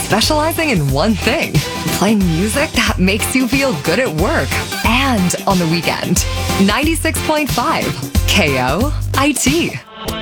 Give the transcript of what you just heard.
specializing in one thing, playing music that makes you feel good at work and on the weekend. 96.5 KOIT.